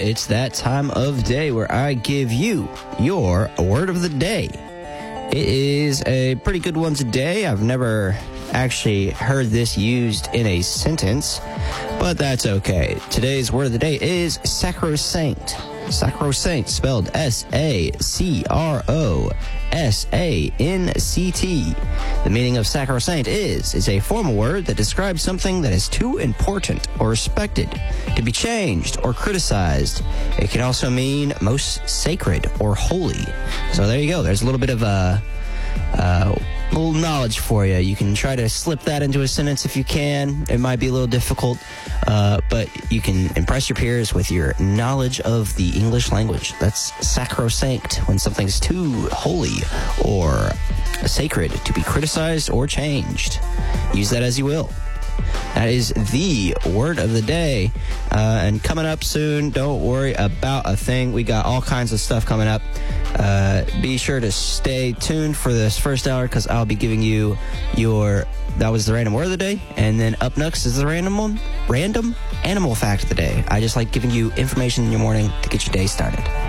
it's that time of day where I give you your word of the day. It is a pretty good one today. I've never actually heard this used in a sentence, but that's okay. Today's word of the day is sacrosanct. Sacrosanct, spelled S-A-C-R-O-S-A-N-C-T. The meaning of sacrosanct is a formal word that describes something that is too important or respected to be changed or criticized. It can also mean most sacred or holy. So there you go. There's a little bit of little knowledge for you. You can try to slip that into a sentence if you can. It might be a little difficult, but you can impress your peers with your knowledge of the English language. That's sacrosanct, when something's too holy or sacred to be criticized or changed. Use that as you will. That is the word of the day. And coming up soon, don't worry about a thing. We got all kinds of stuff coming up. Be sure to stay tuned for this first hour, because I'll be giving you that was the random word of the day. And then up next is the random animal fact of the day. I just like giving you information in your morning to get your day started.